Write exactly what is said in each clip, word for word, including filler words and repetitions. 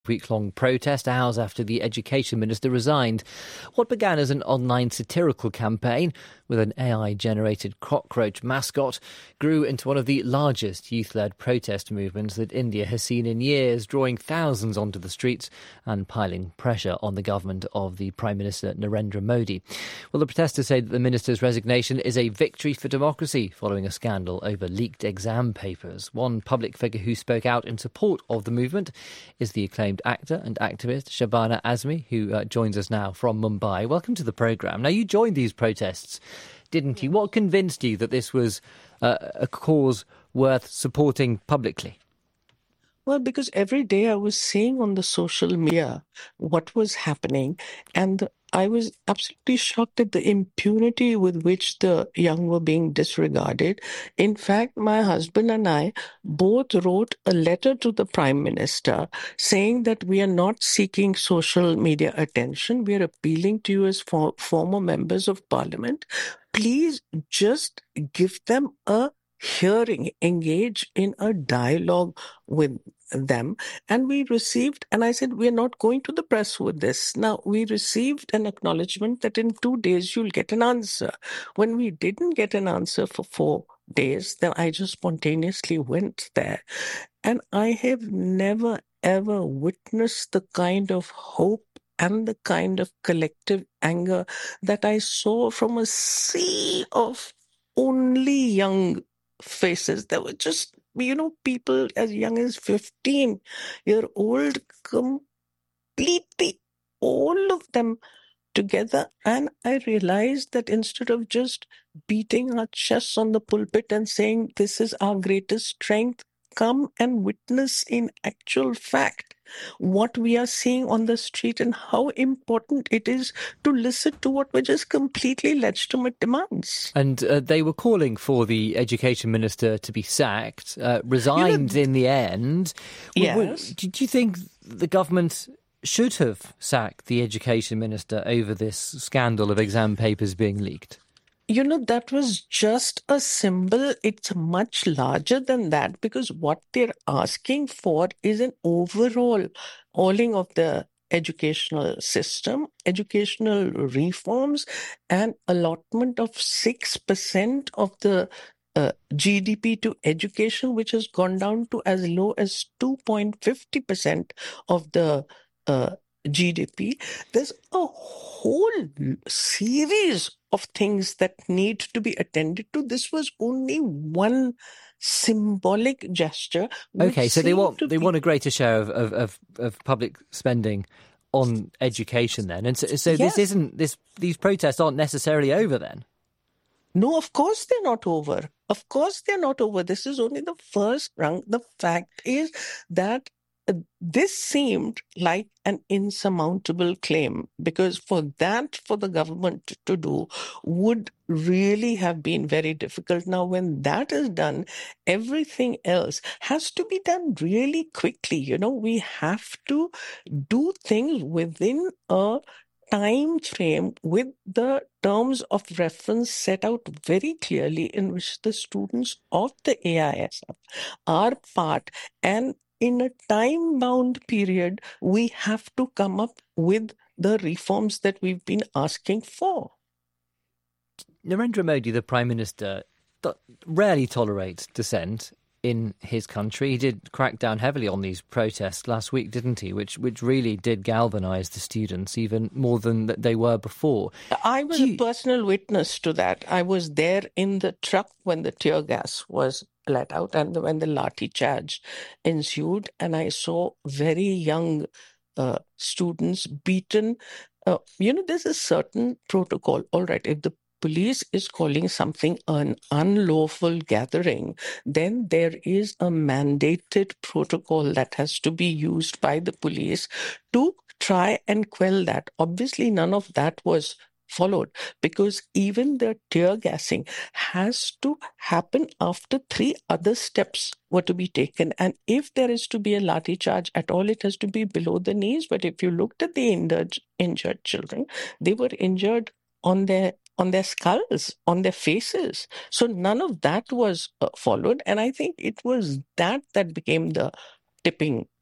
week-long protest hours after the education minister resigned. What began as an online satirical campaign with an A I-generated cockroach mascot grew into one of the largest youth-led protest movements that India has seen in years, drawing thousands onto the streets and piling pressure on the government of the Prime Minister Narendra Modi. Well, the protesters say that the minister's resignation is a victory for democracy following a scandal over leaked exam papers. One public figure who spoke out in support of the movement is the acclaimed actor and activist Shabana Azmi, who uh, joins us now from Mumbai. Welcome to the programme. Now, you joined these protests, didn't you? What convinced you that this was uh, a cause worth supporting publicly? Well, because every day I was seeing on the social media what was happening, and I was absolutely shocked at the impunity with which the young were being disregarded. In fact, my husband and I both wrote a letter to the Prime Minister saying that we are not seeking social media attention. We are appealing to you as for, former members of Parliament. Please just give them a hearing, engage in a dialogue with them. And we received, and I said, we're not going to the press with this. Now, we received an acknowledgement that in two days you'll get an answer. When we didn't get an answer for four days, then I just spontaneously went there. And I have never, ever witnessed the kind of hope and the kind of collective anger that I saw from a sea of only young faces. There were just, you know, people as young as fifteen year old, completely, all of them together. And I realized that instead of just beating our chests on the pulpit and saying, this is our greatest strength, come and witness in actual fact what we are seeing on the street and how important it is to listen to what were just completely legitimate demands. And uh, they were calling for the education minister to be sacked, uh, resigned you know, in the end. Yes. Did you think the government should have sacked the education minister over this scandal of exam papers being leaked? You know, that was just a symbol. It's much larger than that, because what they're asking for is an overall hauling of the educational system, educational reforms, and allotment of six percent of the uh, G D P to education, which has gone down to as low as two point five zero percent of the uh, G D P. There's a whole series of things that need to be attended to. This was only one symbolic gesture. Okay, so they want they be... want a greater share of, of, of, of public spending on education then. And so, so yes. this isn't this these protests aren't necessarily over then. No, of course they're not over. Of course they're not over. This is only the first rung. The fact is that this seemed like an insurmountable claim, because for that, for the government to do would really have been very difficult. Now, when that is done, everything else has to be done really quickly. You know, we have to do things within a time frame with the terms of reference set out very clearly, in which the students of the A I S F are part, and in a time-bound period, we have to come up with the reforms that we've been asking for. Narendra Modi, the Prime Minister, rarely tolerates dissent in his country. He did crack down heavily on these protests last week, didn't he? Which which really did galvanise the students even more than they were before. I was you... a personal witness to that. I was there in the truck when the tear gas was let out and when the lathi charge ensued, and I saw very young uh, students beaten. Uh, you know, there's a certain protocol. All right, if the police is calling something an unlawful gathering, then there is a mandated protocol that has to be used by the police to try and quell that. Obviously, none of that was followed, because even the tear gassing has to happen after three other steps were to be taken. And if there is to be a lathi charge at all, it has to be below the knees. But if you looked at the injured, injured children, they were injured on their on their skulls, on their faces. So none of that was uh, followed. And I think it was that that became the tipping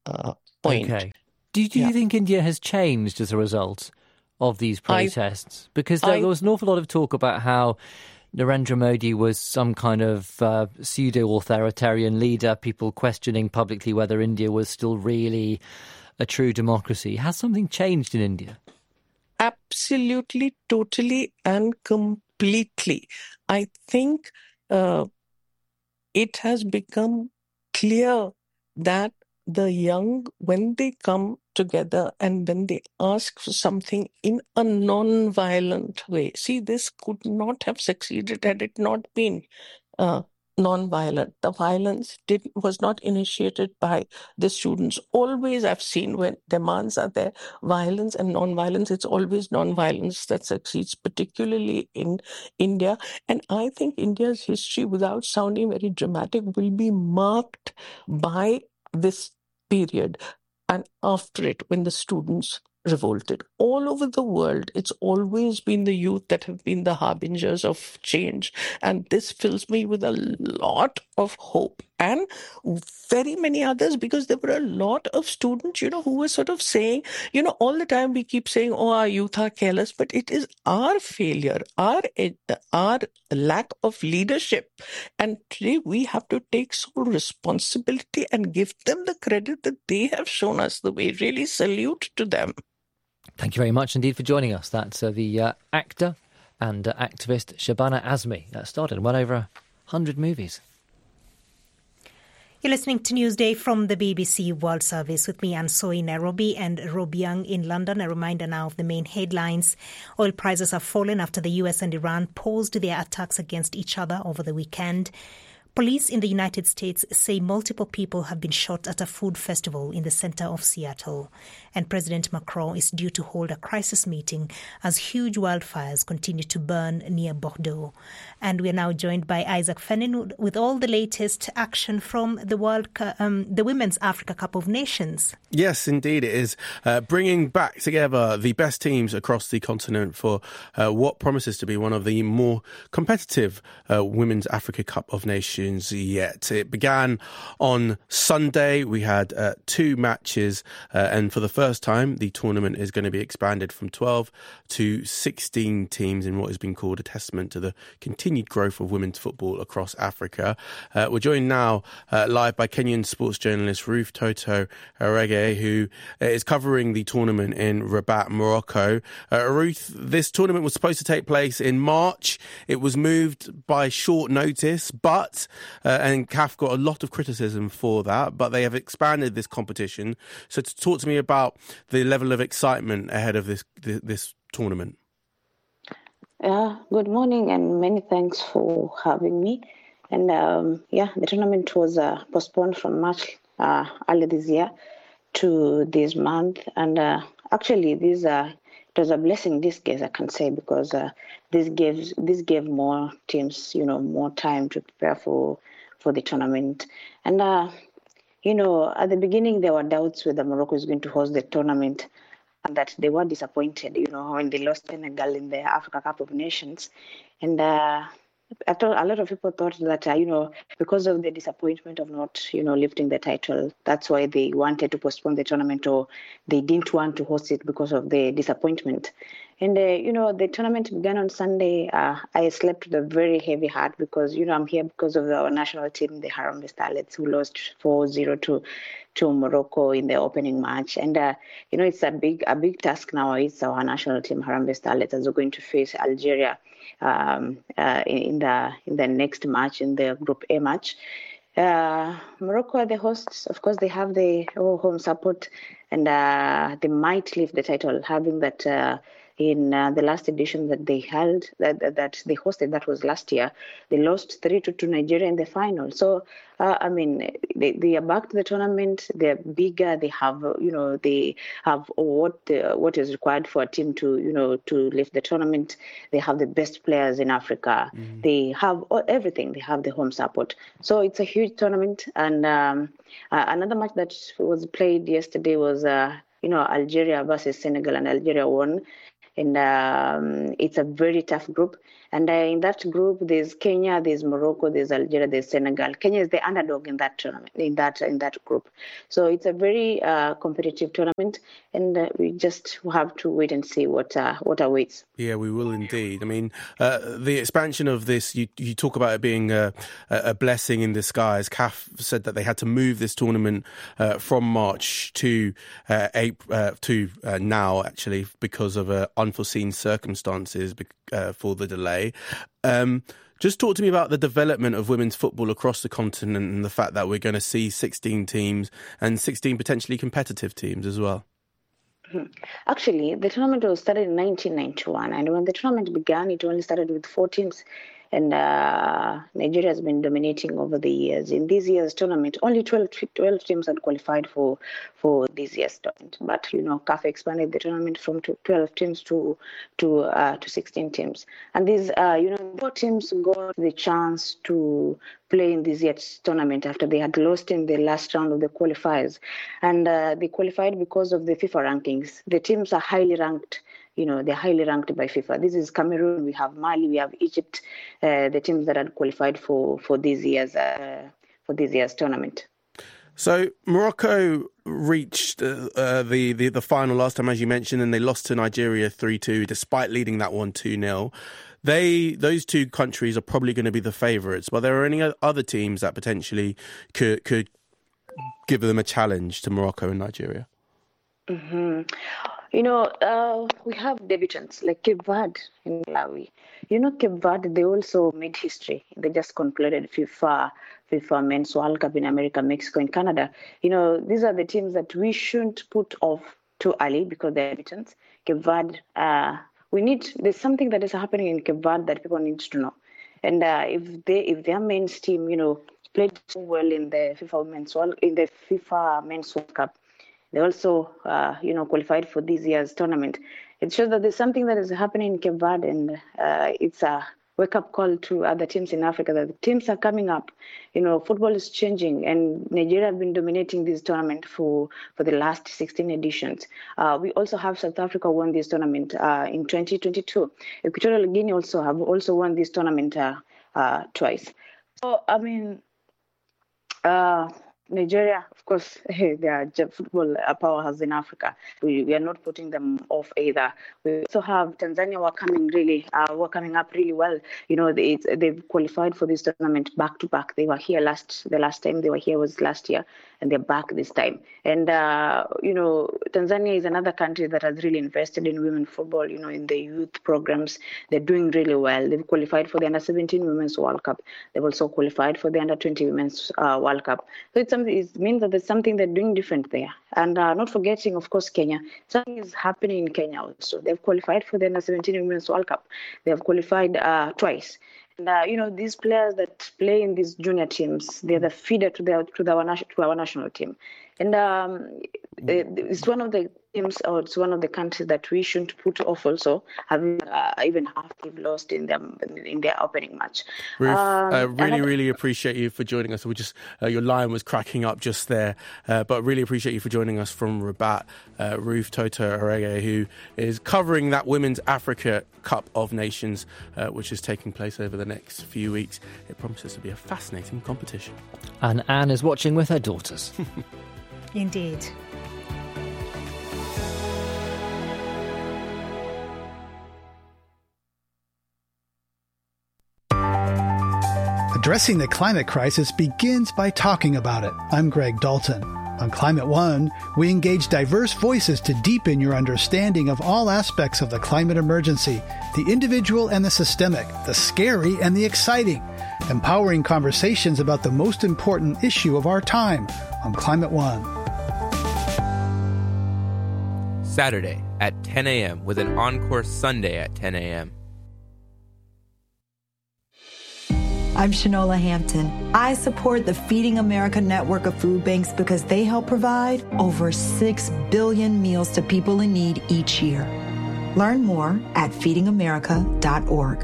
uh, point. Okay. Do, do Yeah. you think India has changed as a result of these protests? I, because there, I, there was an awful lot of talk about how Narendra Modi was some kind of uh, pseudo-authoritarian leader, people questioning publicly whether India was still really a true democracy. Has something changed in India? Absolutely, totally, and completely. I think uh, it has become clear that the young, when they come together and when they ask for something in a non-violent way, see, this could not have succeeded had it not been uh, non-violent. The violence did was not initiated by the students. Always, I've seen when demands are there, violence and non-violence, it's always non-violence that succeeds, particularly in India. And I think India's history, without sounding very dramatic, will be marked by this period and after it, when the students revolted. All over the world, it's always been the youth that have been the harbingers of change. And this fills me with a lot of hope and very many others, because there were a lot of students, you know, who were sort of saying, you know, all the time we keep saying, oh, our youth are careless, but it is our failure, our, our lack of leadership. And today we have to take some responsibility and give them the credit that they have shown us the way. Really salute to them. Thank you very much indeed for joining us. That's uh, the uh, actor and uh, activist Shabana Azmi. That starred in well over one hundred movies. You're listening to Newsday from the B B C World Service with me, Ansoi Nairobi, and Rob Young in London. A reminder now of the main headlines. Oil prices have fallen after the U S and Iran paused their attacks against each other over the weekend. Police in the United States say multiple people have been shot at a food festival in the center of Seattle. And President Macron is due to hold a crisis meeting as huge wildfires continue to burn near Bordeaux. And we are now joined by Isaac Fennin with all the latest action from the World, um, the Women's Africa Cup of Nations. Yes, indeed it is. Uh, bringing back together the best teams across the continent for uh, what promises to be one of the more competitive uh, Women's Africa Cup of Nations yet. It began on Sunday. We had uh, two matches, uh, and for the first time, the tournament is going to be expanded from twelve to sixteen teams in what has been called a testament to the continued growth of women's football across Africa. Uh, we're joined now uh, live by Kenyan sports journalist Ruth Toto Arege, who is covering the tournament in Rabat, Morocco. Uh, Ruth, this tournament was supposed to take place in March. It was moved by short notice, but Uh, and C A F got a lot of criticism for that, but they have expanded this competition. So to talk to me about the level of excitement ahead of this this, this tournament. Uh, good morning and many thanks for having me. And um, yeah, the tournament was uh, postponed from March uh, early this year to this month. And uh, actually, this uh, it was a blessing this case, I can say, because uh, this gives this gave more teams, you know, more time to prepare for for the tournament. And uh, you know, at the beginning there were doubts whether Morocco is going to host the tournament, and that they were disappointed, you know, when they lost Senegal in the Africa Cup of Nations. And uh, I thought a lot of people thought that, uh, you know, because of the disappointment of not, you know, lifting the title, that's why they wanted to postpone the tournament, or they didn't want to host it because of the disappointment. And, uh, you know, the tournament began on Sunday. Uh, I slept with a very heavy heart because, you know, I'm here because of our national team, the Harambee Starlets, who lost four zero to, to Morocco in the opening match. And, uh, you know, it's a big a big task now. It's our national team, Harambee Starlets, as we're going to face Algeria um, uh, in the in the next match, in the Group A match. Uh, Morocco are the hosts. Of course, they have the oh, home support, and uh, they might lift the title, having that uh, in uh, the last edition that they held, that, that that they hosted, that was last year, they lost three to two Nigeria in the final. So, uh, I mean, they, they are back to the tournament. They're bigger. They have, you know, they have what uh, what is required for a team to, you know, to lift the tournament. They have the best players in Africa. Mm. They have all, everything. They have the home support. So it's a huge tournament. And um, uh, another match that was played yesterday was, uh, you know, Algeria versus Senegal, and Algeria won. And um, it's a very tough group. And uh, in that group, there's Kenya, there's Morocco, there's Algeria, there's Senegal. Kenya is the underdog in that tournament, in that in that group. So it's a very uh, competitive tournament, and uh, we just have to wait and see what uh, what awaits. Yeah, we will indeed. I mean, uh, the expansion of this, you you talk about it being a, a blessing in disguise. C A F said that they had to move this tournament uh, from March to uh, April, uh, to uh, now, actually, because of uh, unforeseen circumstances uh, for the delay. Um, just talk to me about the development of women's football across the continent and the fact that we're going to see sixteen teams and sixteen potentially competitive teams as well. Actually, the tournament was started in nineteen ninety-one, and when the tournament began, it only started with four teams. And uh, Nigeria has been dominating over the years. In this year's tournament, only twelve, twelve teams had qualified for for this year's tournament. But you know, C A F expanded the tournament from twelve teams to to uh, to sixteen teams. And these, uh, you know, four teams got the chance to play in this year's tournament after they had lost in the last round of the qualifiers, and uh, they qualified because of the FIFA rankings. The teams are highly ranked. You know, they're highly ranked by FIFA. This is Cameroon, we have Mali, we have Egypt, uh, the teams that had qualified for, for this year's uh, for this year's tournament. So Morocco reached uh, uh, the, the, the final last time, as you mentioned, and they lost to Nigeria three two, despite leading that one two nil. They, those two countries are probably going to be the favourites, but there are any other teams that potentially could, could give them a challenge to Morocco and Nigeria? Mm-hmm. You know, uh, we have debutants like Cape Verde in Malawi. You know, Cape Verde, they also made history. They just concluded FIFA, FIFA Men's World Cup in America, Mexico, and Canada. You know, these are the teams that we shouldn't put off too early because they're debutants. Cape Verde, uh, we need, there's something that is happening in Cape Verde that people need to know. And uh, if they, if their men's team, you know, played so well in the FIFA Men's World, in the FIFA Men's World Cup, they also, uh, you know, qualified for this year's tournament. It shows that there's something that is happening in Cape Verde, and uh, it's a wake-up call to other teams in Africa that the teams are coming up. You know, football is changing, and Nigeria have been dominating this tournament for, for the last sixteen editions. Uh, we also have South Africa won this tournament uh, in twenty twenty-two. Equatorial Guinea also have also won this tournament uh, uh, twice. So, I mean... Uh, Nigeria, of course, they are football powerhouse in Africa. We, we are not putting them off either. We also have Tanzania were coming really, uh, were coming up really well. You know, they, they've qualified for this tournament back to back. They were here last, the last time they were here was last year, and they're back this time. And, uh, you know, Tanzania is another country that has really invested in women football, you know, in the youth programs. They're doing really well. They've qualified for the under seventeen Women's World Cup. They've also qualified for the under twenty Women's uh, World Cup. So it's something, it means that there's something they're doing different there. And uh, not forgetting, of course, Kenya. Something is happening in Kenya also. They've qualified for the under seventeen Women's World Cup. They have qualified uh, twice. And, uh, you know, these players that play in these junior teams, they're the feeder to, their, to, our, to our national team. And um, it's one of the teams, or it's one of the countries that we shouldn't put off also, having uh, even after we've lost in them in their opening match. Ruth, um, uh, really, really appreciate you for joining us. We just uh, your line was cracking up just there, uh, but really appreciate you for joining us from Rabat. Uh, Ruth Toto Orege, who is covering that Women's Africa Cup of Nations, uh, which is taking place over the next few weeks. It promises to be a fascinating competition. And Anne is watching with her daughters. Indeed. Addressing the climate crisis begins by talking about it. I'm Greg Dalton. On Climate One, we engage diverse voices to deepen your understanding of all aspects of the climate emergency, the individual and the systemic, the scary and the exciting, empowering conversations about the most important issue of our time on Climate One. Saturday at ten a.m. with an encore Sunday at ten a.m. I'm Shanola Hampton. I support the Feeding America network of food banks because they help provide over six billion meals to people in need each year. Learn more at feeding america dot org.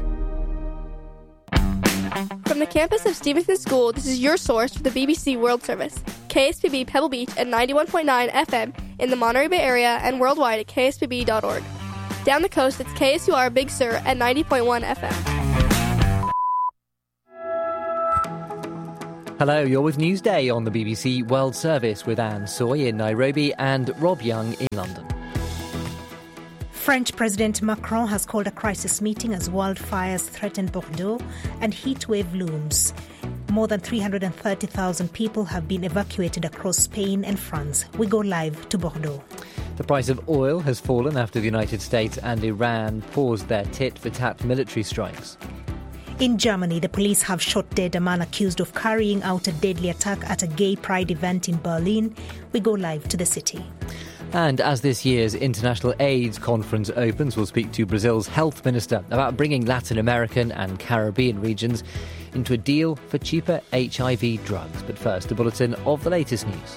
From the campus of Stevenson School, this is your source for the B B C World Service. K S P B Pebble Beach at ninety-one point nine F M in the Monterey Bay area and worldwide at k s p b dot org. Down the coast, it's K S U R Big Sur at ninety point one F M. Hello, you're with Newsday on the B B C World Service with Anne Soy in Nairobi and Rob Young in London. French President Macron has called a crisis meeting as wildfires threaten Bordeaux and heatwave looms. More than three hundred thirty thousand people have been evacuated across Spain and France. We go live to Bordeaux. The price of oil has fallen after the United States and Iran paused their tit-for-tat military strikes. In Germany, the police have shot dead a man accused of carrying out a deadly attack at a gay pride event in Berlin. We go live to the city. And as this year's International AIDS Conference opens, we'll speak to Brazil's health minister about bringing Latin American and Caribbean regions into a deal for cheaper H I V drugs. But first, a bulletin of the latest news.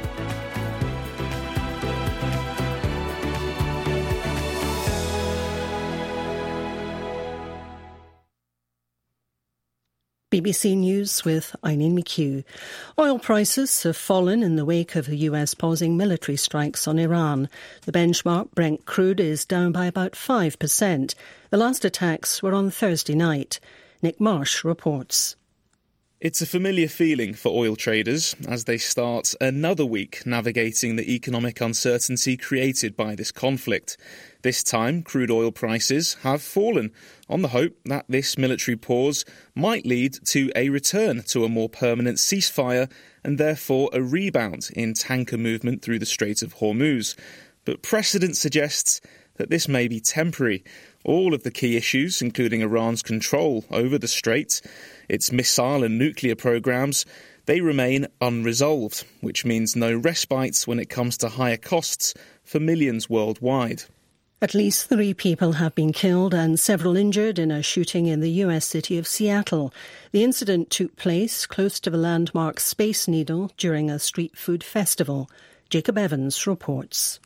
B B C News with Eileen McHugh. Oil prices have fallen in the wake of the U S pausing military strikes on Iran. The benchmark Brent crude is down by about five percent. The last attacks were on Thursday night. Nick Marsh reports. It's a familiar feeling for oil traders as they start another week navigating the economic uncertainty created by this conflict. This time, crude oil prices have fallen on the hope that this military pause might lead to a return to a more permanent ceasefire and therefore a rebound in tanker movement through the Strait of Hormuz. But precedent suggests that this may be temporary. All of the key issues, including Iran's control over the strait, its missile and nuclear programs, they remain unresolved, which means no respite when it comes to higher costs for millions worldwide. At least three people have been killed and several injured in a shooting in the U S city of Seattle. The incident took place close to the landmark Space Needle during a street food festival. Jacob Evans reports.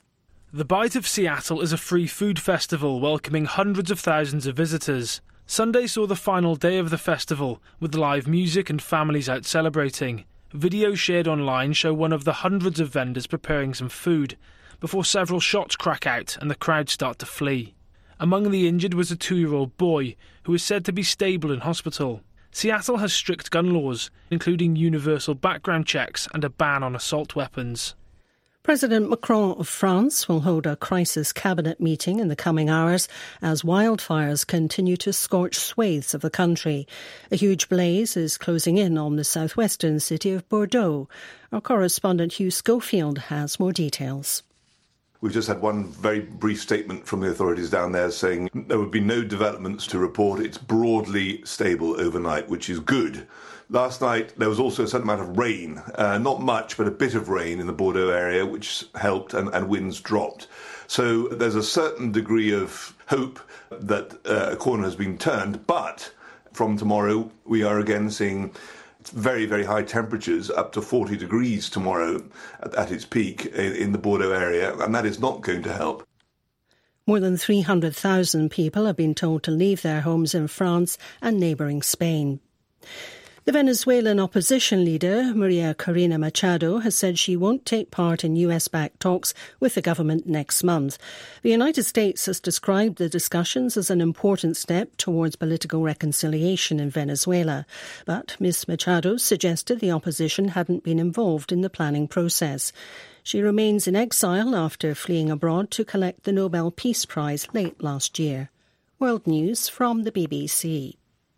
The Bite of Seattle is a free food festival welcoming hundreds of thousands of visitors. Sunday saw the final day of the festival, with live music and families out celebrating. Videos shared online show one of the hundreds of vendors preparing some food, before several shots crack out and the crowd start to flee. Among the injured was a two-year-old boy, who is said to be stable in hospital. Seattle has strict gun laws, including universal background checks and a ban on assault weapons. President Macron of France will hold a crisis cabinet meeting in the coming hours as wildfires continue to scorch swathes of the country. A huge blaze is closing in on the southwestern city of Bordeaux. Our correspondent Hugh Schofield has more details. We've just had one very brief statement from the authorities down there saying there would be no developments to report. It's broadly stable overnight, which is good. Last night there was also a certain amount of rain, uh, not much, but a bit of rain in the Bordeaux area, which helped, and, and winds dropped. So there's a certain degree of hope that uh, a corner has been turned, but from tomorrow we are again seeing very, very high temperatures, up to forty degrees tomorrow at, at its peak in, in the Bordeaux area, and that is not going to help. More than three hundred thousand people have been told to leave their homes in France and neighbouring Spain. The Venezuelan opposition leader, Maria Corina Machado, has said she won't take part in U S-backed talks with the government next month. The United States has described the discussions as an important step towards political reconciliation in Venezuela. But Miz Machado suggested the opposition hadn't been involved in the planning process. She remains in exile after fleeing abroad to collect the Nobel Peace Prize late last year. World News from the B B C.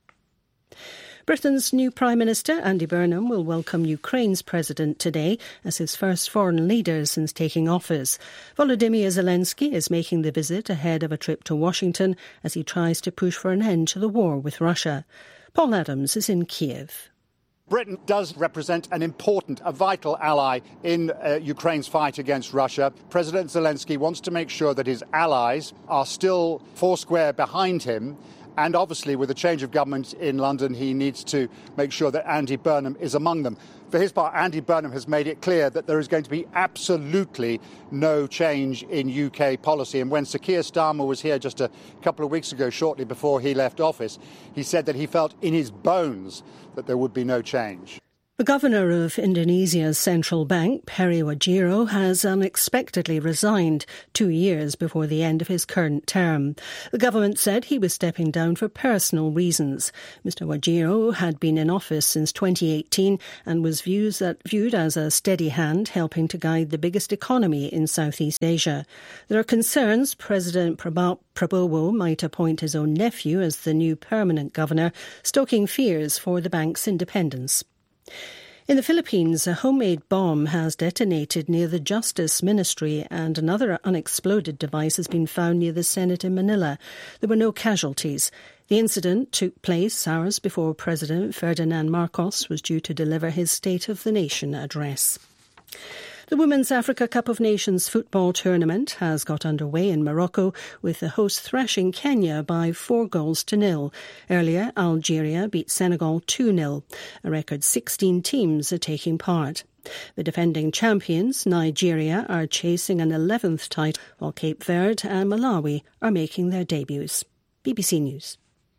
Britain's new Prime Minister, Andy Burnham, will welcome Ukraine's president today as his first foreign leader since taking office. Volodymyr Zelensky is making the visit ahead of a trip to Washington as he tries to push for an end to the war with Russia. Paul Adams is in Kiev. Britain does represent an important, a vital ally in uh, Ukraine's fight against Russia. President Zelensky wants to make sure that his allies are still foursquare behind him. And obviously, with a change of government in London, he needs to make sure that Andy Burnham is among them. For his part, Andy Burnham has made it clear that there is going to be absolutely no change in U K policy. And when Sir Keir Starmer was here just a couple of weeks ago, shortly before he left office, he said that he felt in his bones that there would be no change. The governor of Indonesia's central bank, Peri Warjio, has unexpectedly resigned two years before the end of his current term. The government said he was stepping down for personal reasons. Mister Warjio had been in office since twenty eighteen and was views that, viewed as a steady hand helping to guide the biggest economy in Southeast Asia. There are concerns President Prabowo might appoint his own nephew as the new permanent governor, stoking fears for the bank's independence. In the Philippines, a homemade bomb has detonated near the Justice Ministry and another unexploded device has been found near the Senate in Manila. There were no casualties. The incident took place hours before President Ferdinand Marcos was due to deliver his State of the Nation address. The Women's Africa Cup of Nations football tournament has got underway in Morocco, with the host thrashing Kenya by four goals to nil. Earlier, Algeria beat Senegal two nil. A record sixteen teams are taking part. The defending champions, Nigeria, are chasing an eleventh title, while Cape Verde and Malawi are making their debuts. B B C News.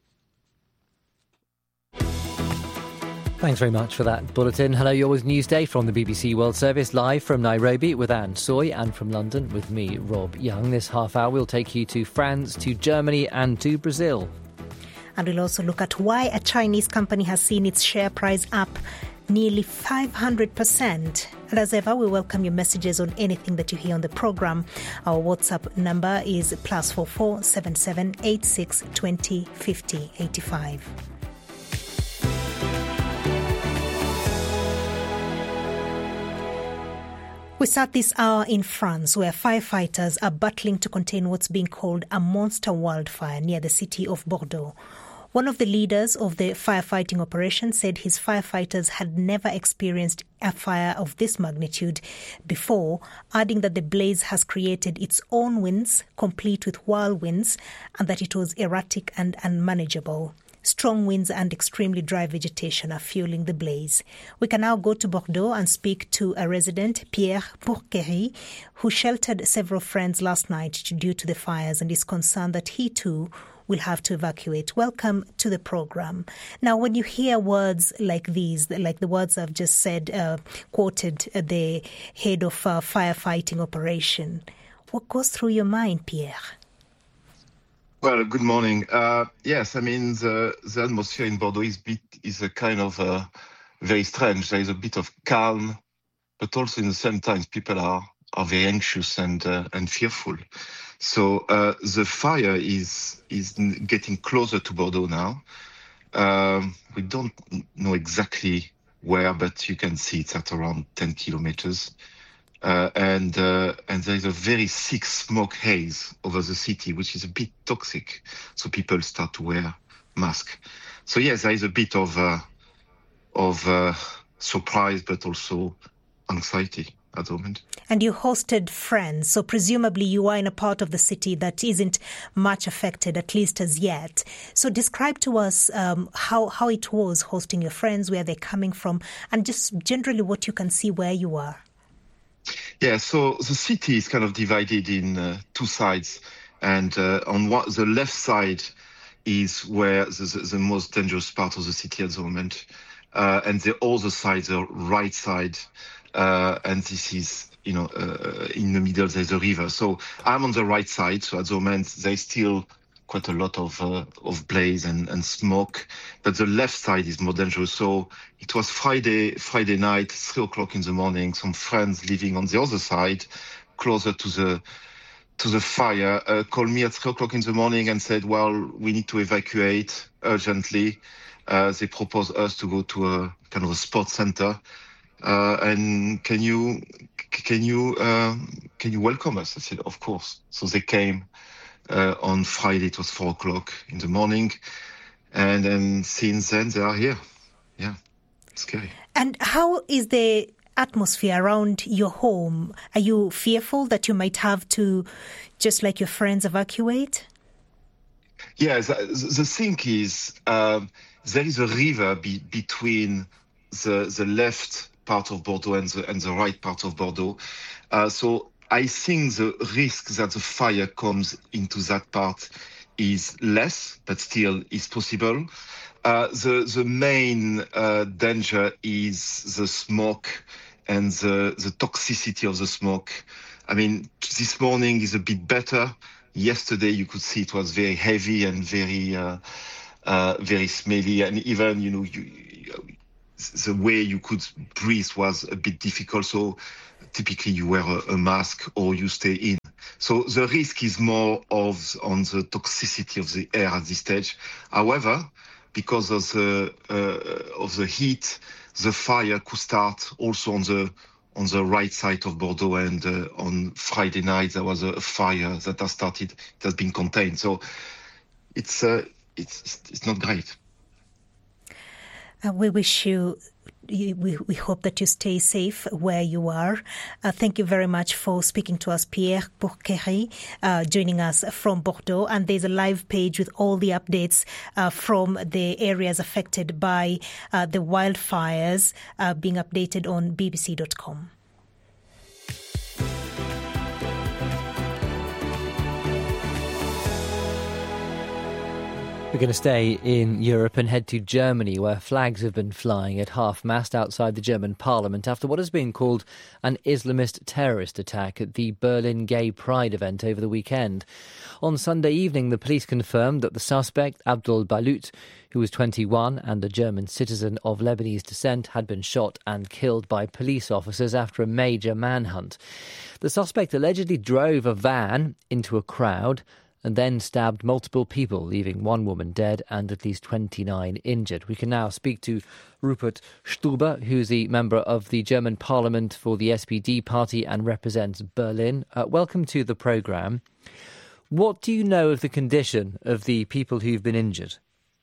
Thanks very much for that bulletin. Hello, yours Newsday from the B B C World Service, live from Nairobi with Anne Soy, and from London with me, Rob Young. This half hour will take you to France, to Germany and to Brazil. And we'll also look at why a Chinese company has seen its share price up nearly five hundred percent. And as ever, we welcome your messages on anything that you hear on the programme. Our WhatsApp number is plus four four seven seven eight six twenty fifty eighty-five. We start this hour in France, where firefighters are battling to contain what's being called a monster wildfire near the city of Bordeaux. One of the leaders of the firefighting operation said his firefighters had never experienced a fire of this magnitude before, adding that the blaze has created its own winds, complete with whirlwinds, and that it was erratic and unmanageable. Strong winds and extremely dry vegetation are fueling the blaze. We can now go to Bordeaux and speak to a resident, Pierre Pourquerie, who sheltered several friends last night due to the fires and is concerned that he too will have to evacuate. Welcome to the program. Now, when you hear words like these, like the words I've just said, uh, quoted uh, the head of uh, firefighting operation, what goes through your mind, Pierre? Well, good morning. Uh, yes, I mean, the, the atmosphere in Bordeaux is, bit, is a kind of uh, very strange. There is a bit of calm, but also in the same time, people are, are very anxious and uh, and fearful. So uh, the fire is is getting closer to Bordeaux now. Um, we don't know exactly where, but you can see it's at around ten kilometers. Uh, and uh, and there is a very thick smoke haze over the city, which is a bit toxic. So people start to wear masks. So yes, there is a bit of uh, of uh, surprise, but also anxiety at the moment. And you hosted friends, so presumably you are in a part of the city that isn't much affected, at least as yet. So describe to us um, how how it was hosting your friends, where they're coming from, and just generally what you can see where you are. Yeah, so the city is kind of divided in uh, two sides. And uh, on one, the left side is where the, the, the most dangerous part of the city at the moment. Uh, and the other side, the right side, uh, and this is, you know, uh, in the middle, there's a river. So I'm on the right side. So at the moment, there's still quite a lot of uh, of blaze and, and smoke, but the left side is more dangerous. So it was Friday Friday night, three o'clock in the morning. Some friends living on the other side, closer to the to the fire, uh, called me at three o'clock in the morning and said, "Well, we need to evacuate urgently." Uh, they proposed us to go to a kind of a sports center, uh, and can you can you uh, can you welcome us? I said, "Of course." So they came. Uh, on Friday, it was four o'clock in the morning. And then since then, they are here. Yeah, it's scary. And how is the atmosphere around your home? Are you fearful that you might have to, just like your friends, evacuate? Yeah, the, the thing is, um, there is a river be, between the, the left part of Bordeaux and the, and the right part of Bordeaux. Uh, so I think the risk that the fire comes into that part is less, but still is possible. Uh, the the main uh, danger is the smoke and the, the toxicity of the smoke. I mean, this morning is a bit better. Yesterday, you could see it was very heavy and very uh, uh, very smelly, and even you know you, the way you could breathe was a bit difficult. So typically, you wear a, a mask or you stay in. So the risk is more of on the toxicity of the air at this stage. However, because of the uh, of the heat, the fire could start also on the on the right side of Bordeaux. And uh, on Friday night there was a fire that has started. It has been contained. So it's uh, it's it's not great. Uh, we wish you. We, we hope that you stay safe where you are. Uh, thank you very much for speaking to us, Pierre Bourquerie, uh, joining us from Bordeaux. And there's a live page with all the updates uh, from the areas affected by uh, the wildfires uh, being updated on b b c dot com. We're going to stay in Europe and head to Germany, where flags have been flying at half-mast outside the German parliament after what has been called an Islamist terrorist attack at the Berlin Gay Pride event over the weekend. On Sunday evening, the police confirmed that the suspect, Abdul Balut, who was twenty-one and a German citizen of Lebanese descent, had been shot and killed by police officers after a major manhunt. The suspect allegedly drove a van into a crowd and then stabbed multiple people, leaving one woman dead and at least twenty-nine injured. We can now speak to Rupert Stuber, who's the member of the German parliament for the S P D party and represents Berlin. Uh, welcome to the programme. What do you know of the condition of the people who've been injured?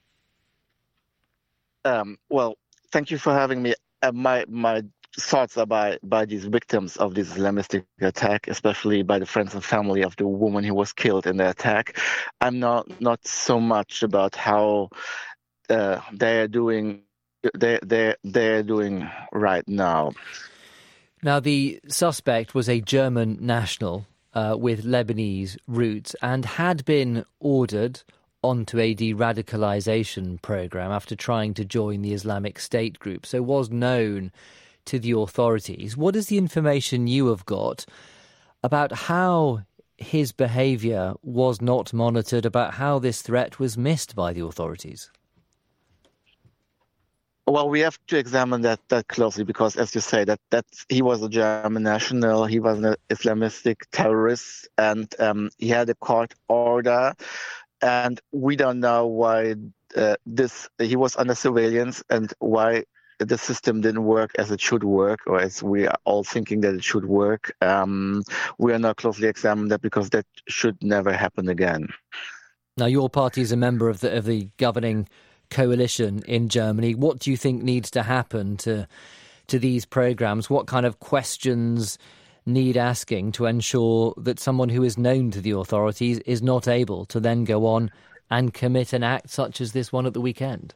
Um, well, thank you for having me. Uh, my my thoughts are by, by these victims of this Islamistic attack, especially by the friends and family of the woman who was killed in the attack. I'm not not so much about how uh, they are doing. They they they're doing right now. Now, the suspect was a German national uh, with Lebanese roots and had been ordered onto a de-radicalisation programme after trying to join the Islamic State group, so was known to the authorities. What is the information you have got about how his behaviour was not monitored, about how this threat was missed by the authorities? Well, we have to examine that, that closely because, as you say, that that's, he was a German national, he was an Islamistic terrorist, and um, he had a court order, and we don't know why uh, this he was under surveillance and why the system didn't work as it should work, or as we are all thinking that it should work. Um, we are now closely examining that because that should never happen again. Now, your party is a member of the of the governing coalition in Germany. What do you think needs to happen to to these programmes? What kind of questions need asking to ensure that someone who is known to the authorities is not able to then go on and commit an act such as this one at the weekend?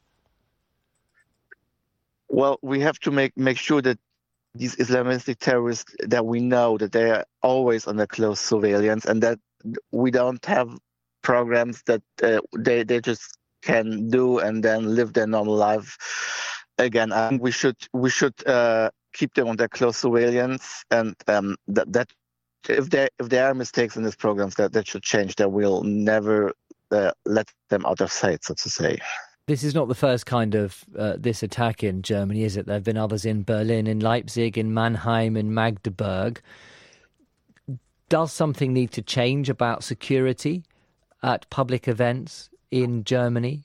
Well, we have to make, make sure that these Islamistic terrorists, that we know that they are always under close surveillance and that we don't have programs that uh, they, they just can do and then live their normal life again. I think we should we should uh, keep them under close surveillance, and um, that, that if there if there are mistakes in these programs, that, that should change. That we'll never uh, let them out of sight, so to say. This is not the first kind of uh, this attack in Germany, is it? There have been others in Berlin, in Leipzig, in Mannheim, in Magdeburg. Does something need to change about security at public events in Germany?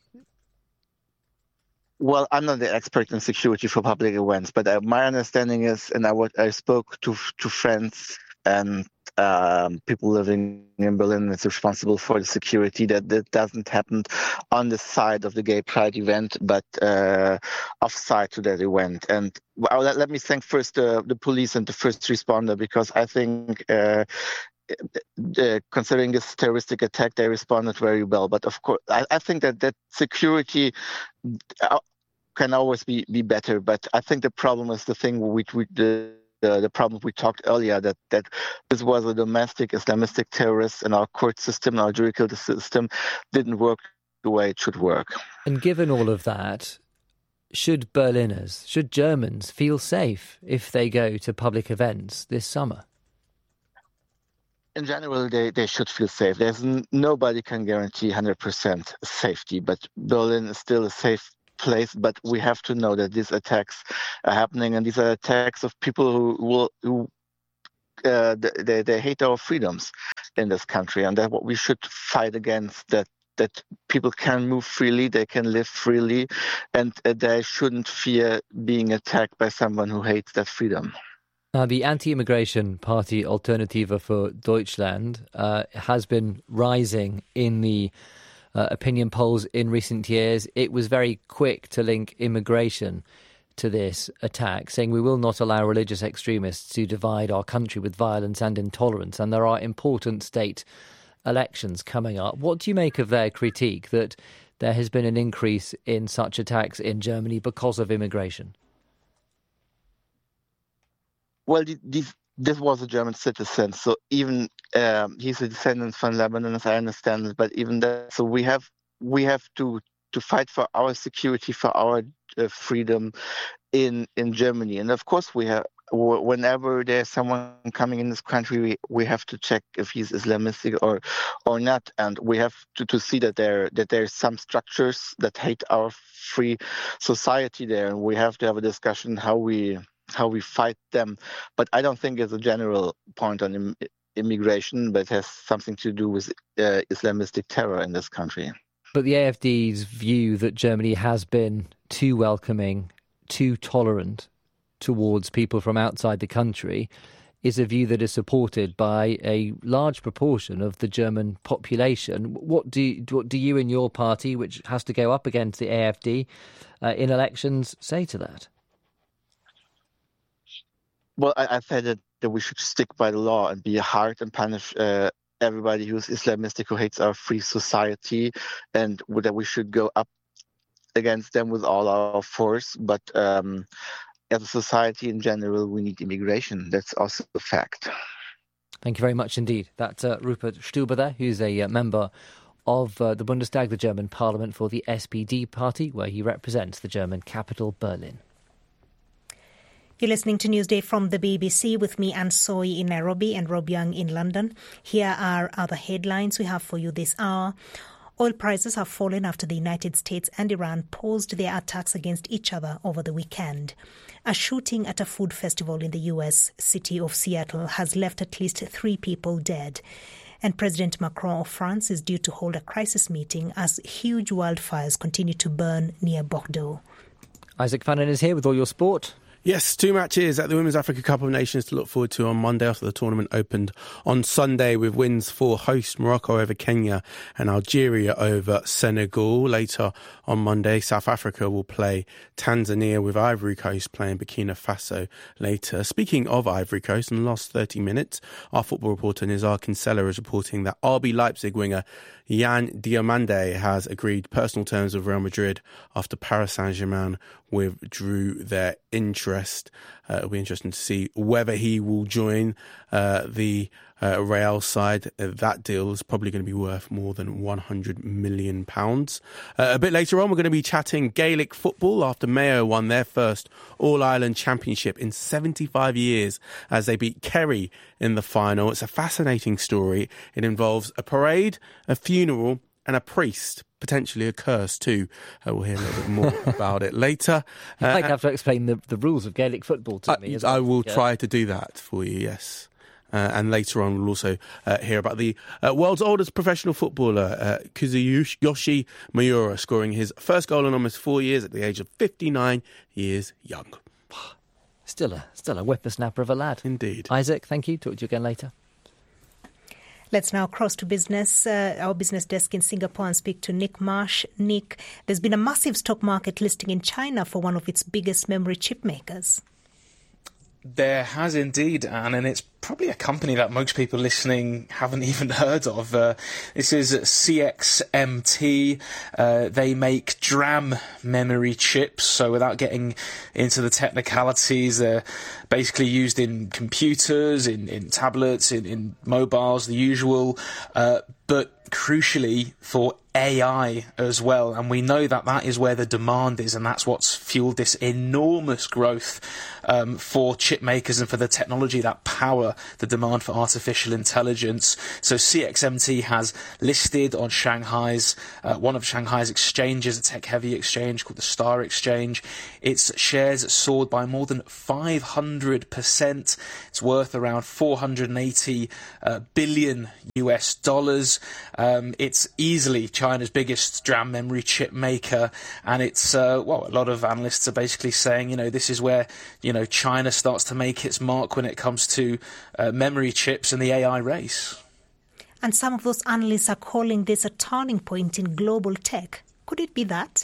Well, I'm not the expert in security for public events, but uh, my understanding is, and I, I spoke to to friends and um, people living in Berlin that's responsible for the security, that that doesn't happen on the side of the Gay Pride event, but uh, off-site to that event. And well, let, let me thank first uh, the police and the first responder, because I think uh, uh, considering this terroristic attack, they responded very well. But of course, I, I think that, that security uh, can always be, be better. But I think the problem is the thing which we the The, the problem we talked earlier, that, that this was a domestic Islamistic terrorist, and our court system, our judicial system didn't work the way it should work. And given all of that, should Berliners, should Germans feel safe if they go to public events this summer? In general, they, they should feel safe. There's n- nobody can guarantee one hundred percent safety, but Berlin is still a safe place. But we have to know that these attacks are happening, and these are attacks of people who will who uh, they they hate our freedoms in this country, and that's what we should fight against. That that people can move freely, they can live freely, and uh, they shouldn't fear being attacked by someone who hates that freedom. Now, the anti-immigration party Alternative für Deutschland uh, has been rising in the uh, opinion polls in recent years. It was very quick to link immigration to this attack, saying we will not allow religious extremists to divide our country with violence and intolerance, and there are important state elections coming up. What do you make of their critique that there has been an increase in such attacks in Germany because of immigration? Well, this, this was a German citizen, so even um, he's a descendant from Lebanon, as I understand it. But even that, so we have we have to, to fight for our security, for our uh, freedom in in Germany. And of course, we have whenever there's someone coming in this country, we, we have to check if he's Islamistic or or not, and we have to, to see that there that there's some structures that hate our free society there, and we have to have a discussion how we. how we fight them. But I don't think it's a general point on im- immigration, but it has something to do with uh, Islamistic terror in this country. But the A F D's view that Germany has been too welcoming, too tolerant towards people from outside the country is a view that is supported by a large proportion of the German population. What do, what do you and your party, which has to go up against the A F D uh, in elections, say to that? Well, I, I said that, that we should stick by the law and be hard and punish uh, everybody who's Islamistic, who hates our free society, and that we should go up against them with all our force. But um, as a society in general, we need immigration. That's also a fact. Thank you very much indeed. That's uh, Rupert Stuber there, who's a uh, member of uh, the Bundestag, the German parliament for the S P D party, where he represents the German capital, Berlin. You're listening to Newsday from the B B C with me, Anne Soy in Nairobi and Rob Young in London. Here are other headlines we have for you this hour. Oil prices have fallen after the United States and Iran paused their attacks against each other over the weekend. A shooting at a food festival in the U S city of Seattle has left at least three people dead. And President Macron of France is due to hold a crisis meeting as huge wildfires continue to burn near Bordeaux. Isaac Fannin is here with all your sport. Yes, two matches at the Women's Africa Cup of Nations to look forward to on Monday after the tournament opened on Sunday with wins for host Morocco over Kenya and Algeria over Senegal. Later on Monday, South Africa will play Tanzania with Ivory Coast playing Burkina Faso later. Speaking of Ivory Coast, in the last thirty minutes, our football reporter Nizar Kinsella is reporting that R B Leipzig winger Yan Diomande has agreed personal terms with Real Madrid after Paris Saint-Germain withdrew their interest. Uh, it'll be interesting to see whether he will join uh, the uh, Real side. Uh, that deal is probably going to be worth more than one hundred million pounds. Uh, a bit later on, we're going to be chatting Gaelic football after Mayo won their first All-Ireland Championship in seventy-five years as they beat Kerry in the final. It's a fascinating story. It involves a parade, a funeral and a priest, potentially a curse too. Uh, we'll hear a little bit more about it later. You uh, might have to explain the, the rules of Gaelic football to I, me. I well. will yeah. try to do that for you, yes. Uh, and later on, we'll also uh, hear about the uh, world's oldest professional footballer, uh, Kazuyoshi Miura, scoring his first goal in almost four years at the age of fifty-nine years young. Still a, still a whippersnapper of a lad. Indeed. Isaac, thank you. Talk to you again later. Let's now cross to business, uh, our business desk in Singapore, and speak to Nick Marsh. Nick, there's been a massive stock market listing in China for one of its biggest memory chip makers. There has indeed, Anne, and it's probably a company that most people listening haven't even heard of. Uh, this is C X M T. Uh, they make DRAM memory chips, so without getting into the technicalities, they're basically used in computers, in, in tablets, in, in mobiles, the usual, uh, but crucially for A I as well, and we know that that is where the demand is, and that's what's fueled this enormous growth um, for chip makers and for the technology that power the demand for artificial intelligence. So C X M T has listed on Shanghai's, uh, one of Shanghai's exchanges, a tech-heavy exchange called the Star Exchange. Its shares soared by more than five hundred percent. It's worth around four hundred eighty uh, billion U S dollars. Um, it's easily China's biggest DRAM memory chip maker, and it's uh, well, a lot of analysts are basically saying, you know, this is where, you know, China starts to make its mark when it comes to uh, memory chips and the A I race. And some of those analysts are calling this a turning point in global tech. Could it be that?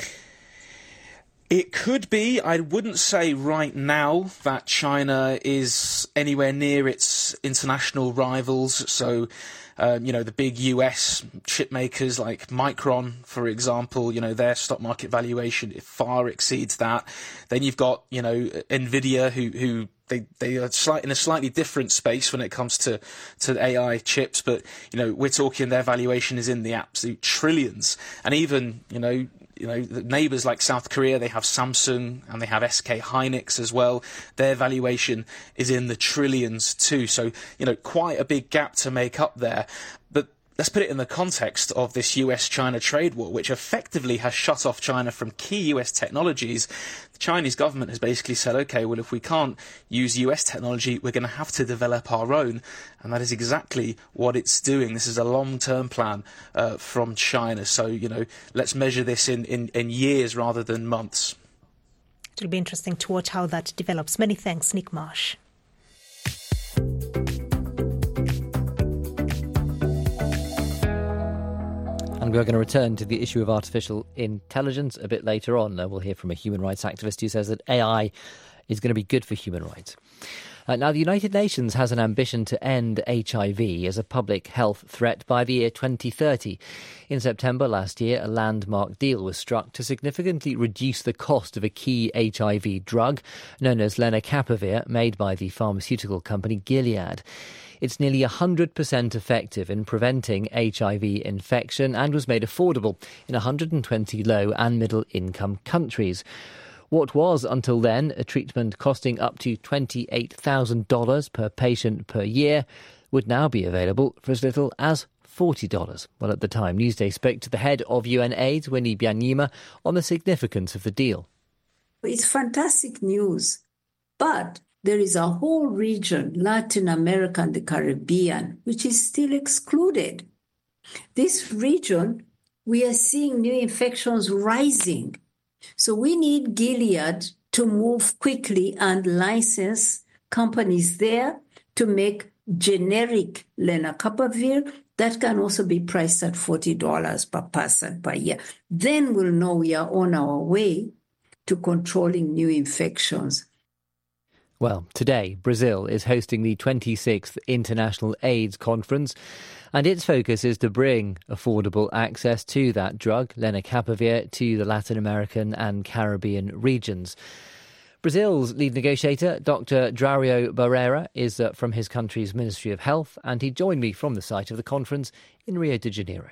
It could be. I wouldn't say right now that China is anywhere near its international rivals. So, um, you know, the big U S chip makers like Micron, for example, you know, their stock market valuation far exceeds that. Then you've got, you know, Nvidia, who who they they are slight, in a slightly different space when it comes to to A I chips. But, you know, we're talking their valuation is in the absolute trillions, and even, you know. You know, the neighbours like South Korea, they have Samsung and they have S K Hynix as well. Their valuation is in the trillions too. So, you know, quite a big gap to make up there. But let's put it in the context of this U S China trade war, which effectively has shut off China from key U S technologies. The Chinese government has basically said, OK, well, if we can't use U S technology, we're going to have to develop our own. And that is exactly what it's doing. This is a long-term plan uh, from China. So, you know, let's measure this in, in, in years rather than months. It'll be interesting to watch how that develops. Many thanks, Nick Marsh. And we're going to return to the issue of artificial intelligence a bit later on. Uh, we'll hear from a human rights activist who says that A I is going to be good for human rights. Uh, now, the United Nations has an ambition to end H I V as a public health threat by the year twenty thirty. In September last year, a landmark deal was struck to significantly reduce the cost of a key H I V drug known as lenacapavir, made by the pharmaceutical company Gilead. It's nearly one hundred percent effective in preventing H I V infection and was made affordable in one hundred twenty low and middle income countries. What was, until then, a treatment costing up to twenty-eight thousand dollars per patient per year would now be available for as little as forty dollars. Well, at the time, Newsday spoke to the head of U N AIDS, Winnie Byanyima, on the significance of the deal. It's fantastic news, but there is a whole region, Latin America and the Caribbean, which is still excluded. This region, we are seeing new infections rising. So we need Gilead to move quickly and license companies there to make generic lenacapavir that can also be priced at forty dollars per person per year. Then we'll know we are on our way to controlling new infections. Well, today, Brazil is hosting the twenty-sixth International AIDS Conference, and its focus is to bring affordable access to that drug, lenacapavir, to the Latin American and Caribbean regions. Brazil's lead negotiator, Doctor Dario Barreira, is uh, from his country's Ministry of Health, and he joined me from the site of the conference in Rio de Janeiro.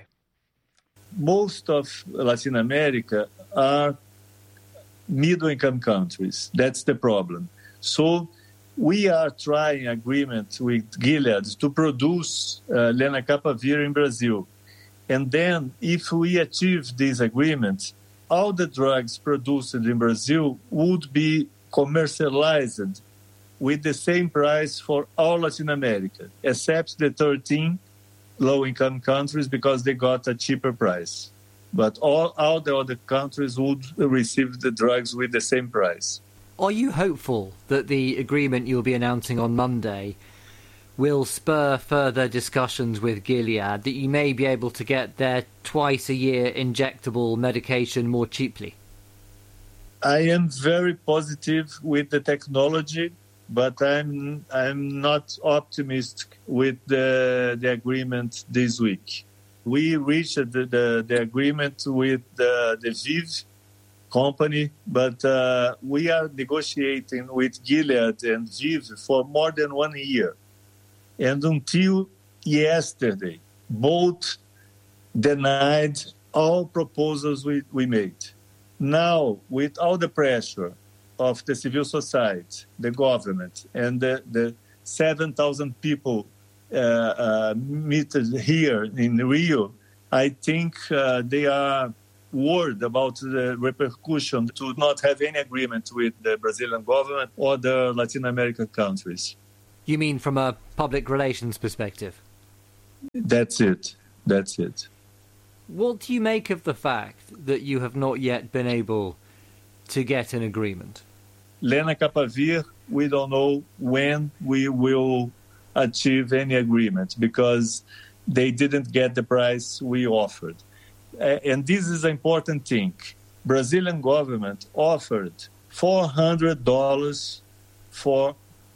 Most of Latin America are middle-income countries. That's the problem. So we are trying agreement with Gilead to produce uh, lenacapavir in Brazil. And then if we achieve this agreement, all the drugs produced in Brazil would be commercialized with the same price for all Latin America, except the thirteen low-income countries because they got a cheaper price. But all, all the other countries would receive the drugs with the same price. Are you hopeful that the agreement you'll be announcing on Monday will spur further discussions with Gilead, that you may be able to get their twice-a-year injectable medication more cheaply? I am very positive with the technology, but I'm I'm not optimistic with the the agreement this week. We reached the the, the agreement with the, the Viv company, but uh, we are negotiating with Gilead and Viv for more than one year. And until yesterday, both denied all proposals we, we made. Now, with all the pressure of the civil society, the government, and the, the seven thousand people uh, uh, meted here in Rio, I think uh, they are worried about the repercussion to not have any agreement with the Brazilian government or the Latin American countries. You mean from a public relations perspective? That's it. That's it. What do you make of the fact that you have not yet been able to get an agreement? Lena Kapavir, we don't know when we will achieve any agreement because they didn't get the price we offered. Uh, and this is an important thing. Brazilian government offered four hundred dollars for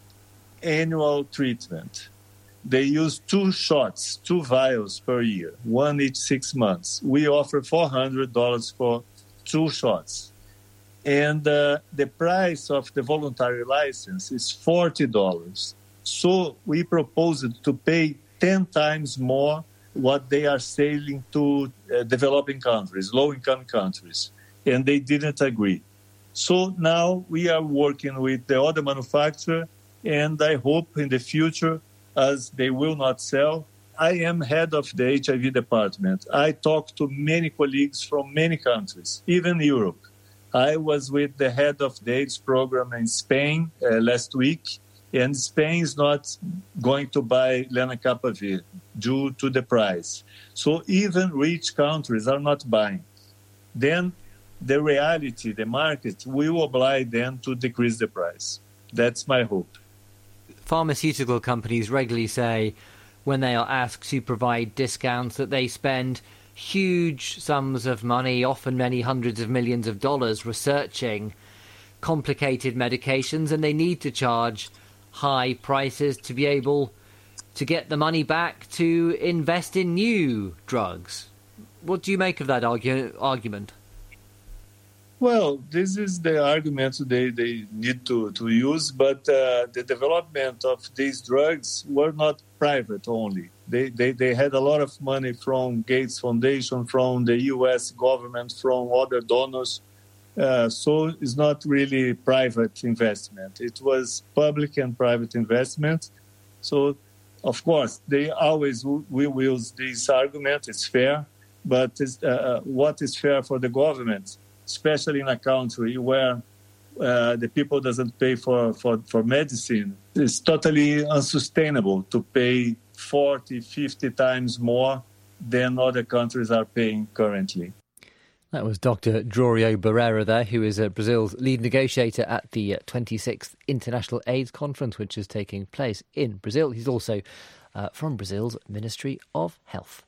annual treatment. They use two shots, two vials per year, one each six months. We offer four hundred dollars for two shots. And uh, the price of the voluntary license is forty dollars. So we proposed to pay ten times more what they are selling to uh, developing countries, low-income countries, and they didn't agree. So now we are working with the other manufacturer, and I hope in the future, as they will not sell, I am head of the H I V department. I talk to many colleagues from many countries, even Europe. I was with the head of the AIDS program in Spain uh, last week, and Spain is not going to buy lenacapavir due to the price. So even rich countries are not buying. Then the reality, the market, will oblige them to decrease the price. That's my hope. Pharmaceutical companies regularly say, when they are asked to provide discounts, that they spend huge sums of money, often many hundreds of millions of dollars, researching complicated medications, and they need to charge high prices to be able to get the money back to invest in new drugs. What do you make of that argu- argument? Well, this is the argument they, they need to, to use, but uh, the development of these drugs were not private only. They, they, they had a lot of money from Gates Foundation, from the U S government, from other donors. Uh, so it's not really private investment. It was public and private investment. So, of course, they always w- will use this argument. It's fair. But it's, uh, what is fair for the government, especially in a country where uh, the people doesn't pay for, for, for medicine, it's totally unsustainable to pay forty, fifty times more than other countries are paying currently. That was Doctor Jorio Barreira there, who is uh, Brazil's lead negotiator at the uh, twenty-sixth International AIDS Conference, which is taking place in Brazil. He's also uh, from Brazil's Ministry of Health.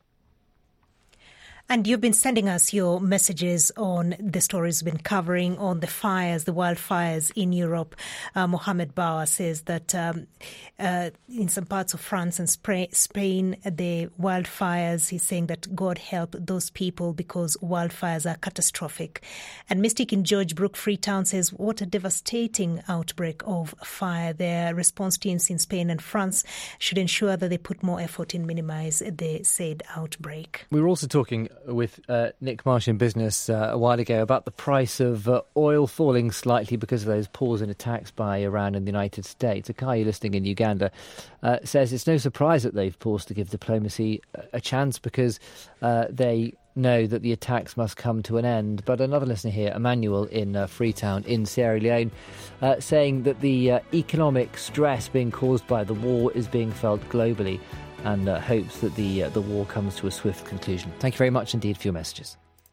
And you've been sending us your messages on the stories we've been covering on the fires, the wildfires in Europe. Uh, Mohammed Bauer says that um, uh, in some parts of France and Spain, the wildfires, he's saying that God help those people because wildfires are catastrophic. And Mystic in George Brook, Freetown says, what a devastating outbreak of fire. Their response teams in Spain and France should ensure that they put more effort in minimize the said outbreak. We were also talking with uh, Nick Marsh in Business uh, a while ago about the price of uh, oil falling slightly because of those pause in attacks by Iran in the United States. Akai, listening in Uganda, uh, says it's no surprise that they've paused to give diplomacy a chance because uh, they know that the attacks must come to an end. But another listener here, Emmanuel in uh, Freetown in Sierra Leone, uh, saying that the uh, economic stress being caused by the war is being felt globally, and uh, hopes that the uh, the war comes to a swift conclusion. Thank you very much indeed for your messages.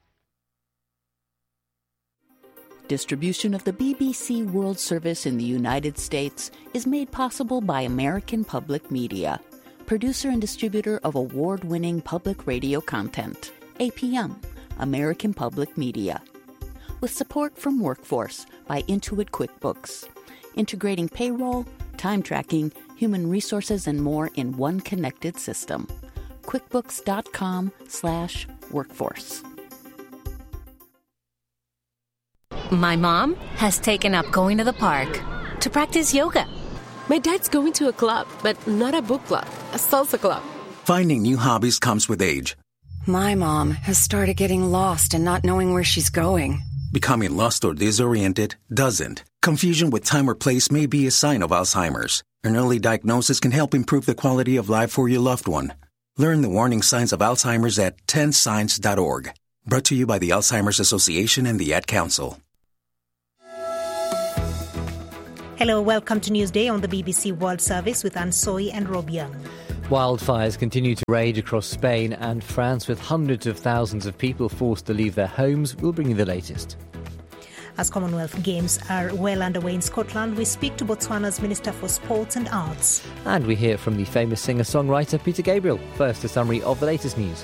Distribution of the B B C World Service in the United States is made possible by American Public Media, producer and distributor of award-winning public radio content. A P M, American Public Media. With support from Workforce by Intuit QuickBooks, integrating payroll, time tracking, human resources, and more in one connected system. QuickBooks.com slash workforce. My mom has taken up going to the park to practice yoga. My dad's going to a club, but not a book club, a salsa club. Finding new hobbies comes with age. My mom has started getting lost and not knowing where she's going. Becoming lost or disoriented doesn't. Confusion with time or place may be a sign of Alzheimer's. An early diagnosis can help improve the quality of life for your loved one. Learn the warning signs of Alzheimer's at ten signs dot org. Brought to you by the Alzheimer's Association and the Ad Council. Hello, welcome to Newsday on the B B C World Service with Anne Soy and Rob Young. Wildfires continue to rage across Spain and France, with hundreds of thousands of people forced to leave their homes. We'll bring you the latest. As Commonwealth Games are well underway in Scotland, we speak to Botswana's Minister for Sports and Arts. And we hear from the famous singer-songwriter Peter Gabriel. First, a summary of the latest news.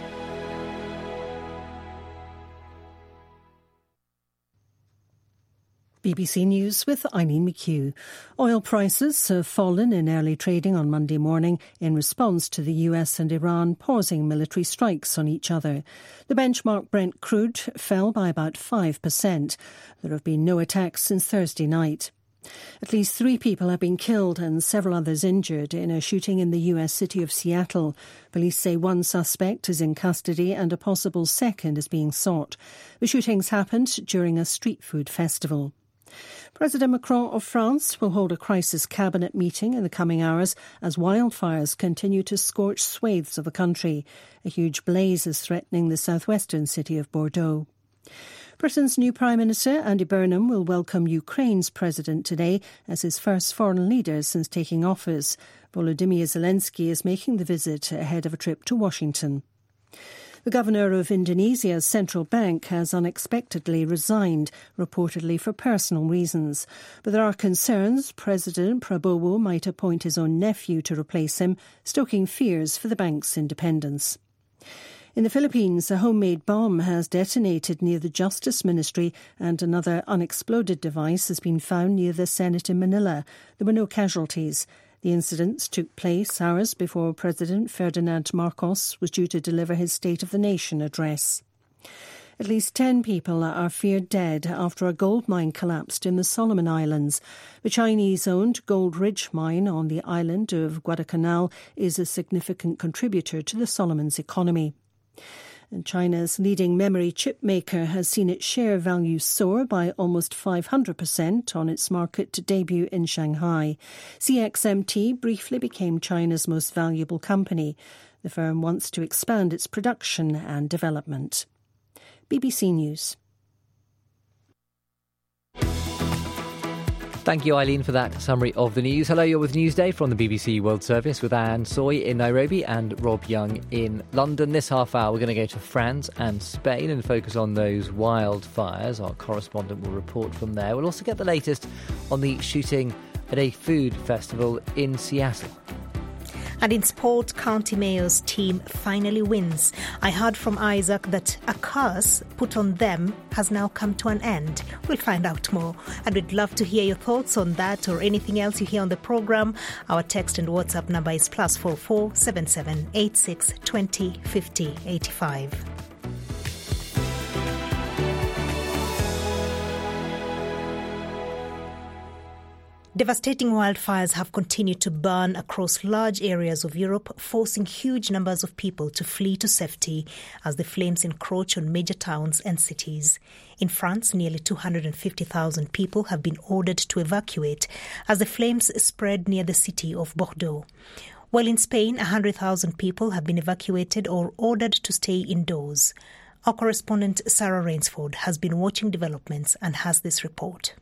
B B C News with Eileen McHugh. Oil prices have fallen in early trading on Monday morning in response to the U S and Iran pausing military strikes on each other. The benchmark Brent crude fell by about five percent. There have been no attacks since Thursday night. At least three people have been killed and several others injured in a shooting in the U S city of Seattle. Police say one suspect is in custody and a possible second is being sought. The shootings happened during a street food festival. President Macron of France will hold a crisis cabinet meeting in the coming hours as wildfires continue to scorch swathes of the country. A huge blaze is threatening the southwestern city of Bordeaux. Britain's new Prime Minister, Andy Burnham, will welcome Ukraine's president today as his first foreign leader since taking office. Volodymyr Zelensky is making the visit ahead of a trip to Washington. The governor of Indonesia's central bank has unexpectedly resigned, reportedly for personal reasons. But there are concerns President Prabowo might appoint his own nephew to replace him, stoking fears for the bank's independence. In the Philippines, a homemade bomb has detonated near the Justice Ministry and another unexploded device has been found near the Senate in Manila. There were no casualties. The incidents took place hours before President Ferdinand Marcos was due to deliver his State of the Nation address. At least ten people are feared dead after a gold mine collapsed in the Solomon Islands. The Chinese-owned Gold Ridge mine on the island of Guadalcanal is a significant contributor to the Solomons' economy. And China's leading memory chip maker has seen its share value soar by almost five hundred percent on its market debut in Shanghai. C X M T briefly became China's most valuable company. The firm wants to expand its production and development. B B C News. Thank you, Eileen, for that summary of the news. Hello, you're with Newsday from the B B C World Service with Anne Soy in Nairobi and Rob Young in London. This half hour, we're going to go to France and Spain and focus on those wildfires. Our correspondent will report from there. We'll also get the latest on the shooting at a food festival in Seattle. And in sport, County Mayor's team finally wins. I heard from Isaac that a curse put on them has now come to an end. We'll find out more. And we'd love to hear your thoughts on that or anything else you hear on the programme. Our text and WhatsApp number is plus four four seven seven eight six twenty fifty eighty-five. Devastating wildfires have continued to burn across large areas of Europe, forcing huge numbers of people to flee to safety as the flames encroach on major towns and cities. In France, nearly two hundred fifty thousand people have been ordered to evacuate as the flames spread near the city of Bordeaux. While in Spain, one hundred thousand people have been evacuated or ordered to stay indoors. Our correspondent Sarah Rainsford has been watching developments and has this report.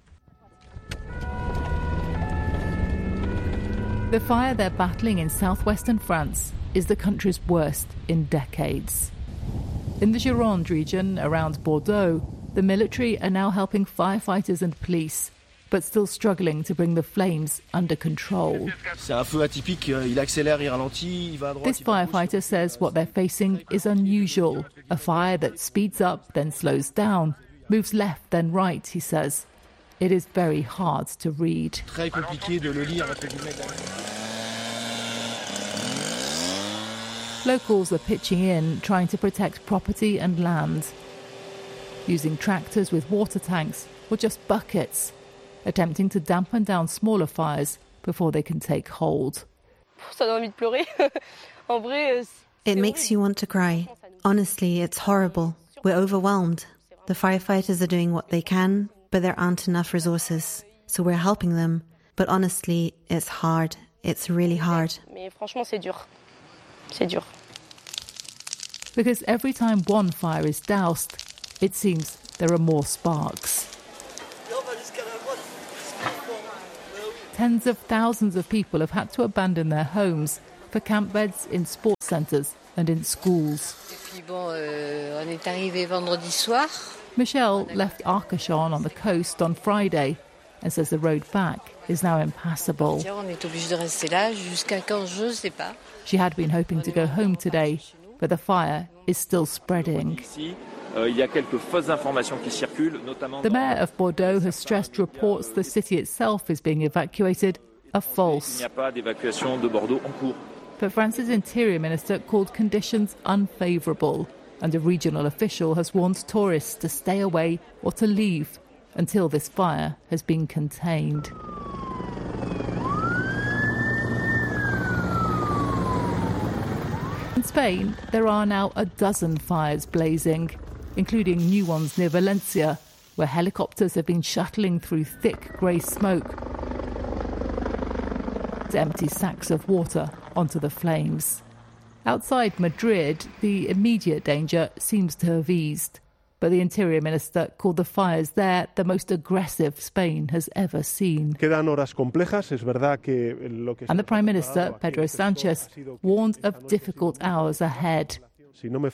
The fire they're battling in southwestern France is the country's worst in decades. In the Gironde region around Bordeaux, the military are now helping firefighters and police, but still struggling to bring the flames under control. This firefighter says what they're facing is unusual, a fire that speeds up then slows down, moves left then right, he says. It is very hard to read. Locals are pitching in, trying to protect property and land, using tractors with water tanks or just buckets, attempting to dampen down smaller fires before they can take hold. It makes you want to cry. Honestly, it's horrible. We're overwhelmed. The firefighters are doing what they can, but there aren't enough resources. So we're helping them. But honestly, it's hard. It's really hard. Because every time one fire is doused, it seems there are more sparks. Tens of thousands of people have had to abandon their homes for camp beds in sports centres and in schools. Michelle left Arcachon on the coast on Friday and says the road back is now impassable. She had been hoping to go home today, but the fire is still spreading. The mayor of Bordeaux has stressed reports the city itself is being evacuated are false. But France's interior minister called conditions unfavourable, and a regional official has warned tourists to stay away or to leave until this fire has been contained. In Spain, there are now a dozen fires blazing, including new ones near Valencia, where helicopters have been shuttling through thick grey smoke to empty sacks of water onto the flames. Outside Madrid, the immediate danger seems to have eased, but the Interior Minister called the fires there the most aggressive Spain has ever seen. And the Prime Minister, Pedro Sánchez, warned of difficult hours ahead. He said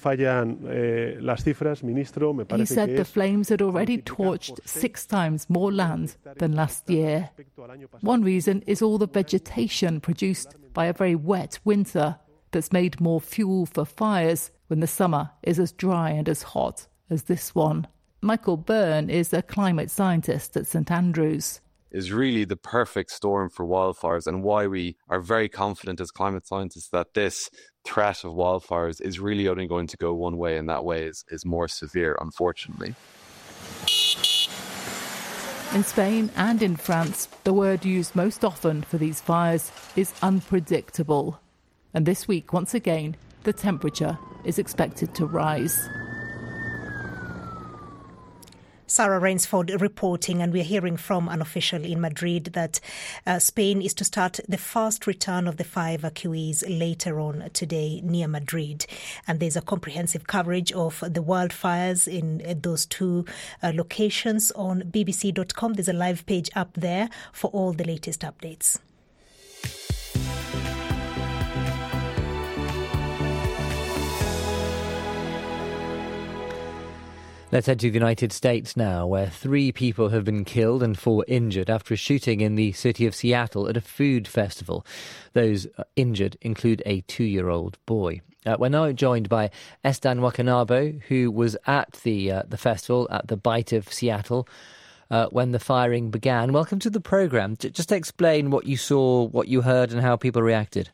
the flames had already torched six times more land than last year. One reason is all the vegetation produced by a very wet winter that's made more fuel for fires when the summer is as dry and as hot as this one. Michael Byrne is a climate scientist at St Andrews. Is really the perfect storm for wildfires, and why we are very confident as climate scientists that this threat of wildfires is really only going to go one way, and that way is, is more severe, unfortunately. In Spain and in France, the word used most often for these fires is unpredictable. And this week, once again, the temperature is expected to rise. Sarah Rainsford reporting, and we're hearing from an official in Madrid that uh, Spain is to start the fast return of the fire evacuees later on today near Madrid. And there's a comprehensive coverage of the wildfires in uh, those two uh, locations on b b c dot com. There's a live page up there for all the latest updates. Let's head to the United States now, where three people have been killed and four injured after a shooting in the city of Seattle at a food festival. Those injured include a two-year-old boy. Uh, we're now joined by Estan Wakanabo, who was at the uh, the festival at the Bite of Seattle uh, when the firing began. Welcome to the programme. J- just explain what you saw, what you heard, and how people reacted.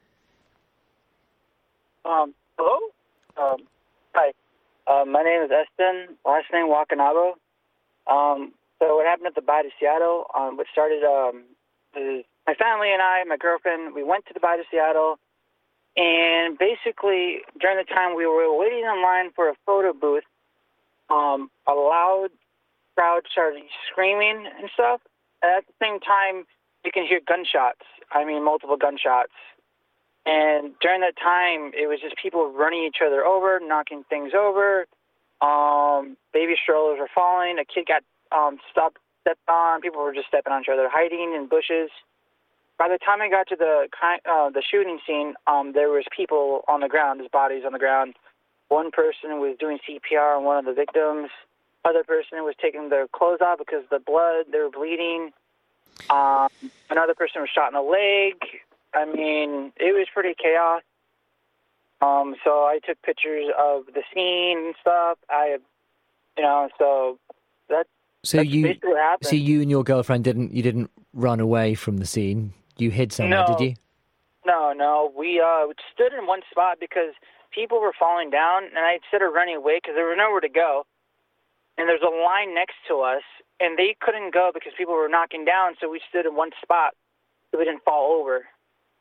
Um, hello? Um, hi. Uh, my name is Estan, last name Wakanabo. Um, so what happened at the Bite of Seattle, um, what started, um, is my family and I, my girlfriend, we went to the Bite of Seattle, and basically during the time we were waiting in line for a photo booth, um, a loud crowd started screaming and stuff. And at the same time, you can hear gunshots. I mean, multiple gunshots. And during that time, it was just people running each other over, knocking things over. Um, baby strollers were falling. A kid got um, stopped, stepped on. People were just stepping on each other, hiding in bushes. By the time I got to the uh, the shooting scene, um, there was people on the ground, there's bodies on the ground. One person was doing C P R on one of the victims. Other person was taking their clothes off because of the blood. They were bleeding. Um, another person was shot in the leg. I mean, it was pretty chaos. Um, so I took pictures of the scene and stuff. I, you know, so that. So that's you, basically what happened. so you and your girlfriend didn't, you didn't run away from the scene. You hid somewhere, No. did you? No, no. We uh, stood in one spot because people were falling down, and I instead of running away because there was nowhere to go, and there's a line next to us, and they couldn't go because people were knocking down. So we stood in one spot so we didn't fall over.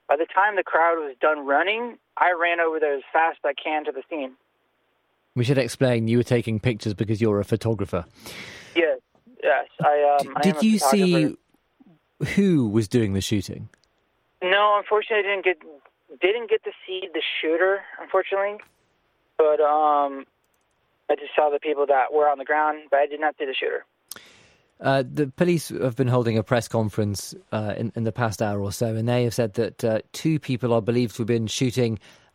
By the time the crowd was done running, I ran over there as fast as I can to the scene. We should explain you were taking pictures because you're a photographer. Yes, yes. I, um, I Did am a you see photographer. who was doing the shooting? No, unfortunately, I didn't get didn't get to see the shooter, unfortunately. But um, I just saw the people that were on the ground, but I did not see the shooter. Uh, the police have been holding a press conference uh, in, in the past hour or so, and they have said that uh, two people are believed to have been shooting